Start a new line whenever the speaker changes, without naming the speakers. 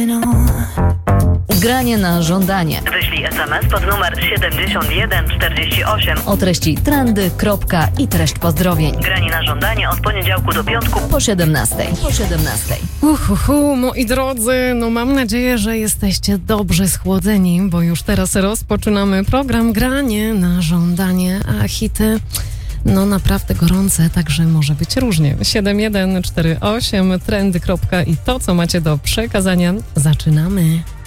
Granie na żądanie.
Wyślij SMS pod numer 7148
O treści trendy, kropka i treść pozdrowień.
Granie na żądanie od poniedziałku do piątku
Po 17.
Moi drodzy, mam nadzieję, że jesteście dobrze schłodzeni, bo już teraz rozpoczynamy program Granie na żądanie, a hity naprawdę gorące, także może być różnie. 7148, trendy, kropka i to, co macie do przekazania. Zaczynamy.